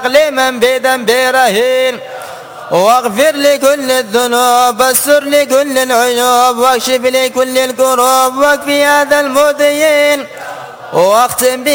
لمن بذنب رهين واغفر لكل الذنوب واستر لكل العيوب واكشف لكل الكروب واكفي هذا المؤذيين واختم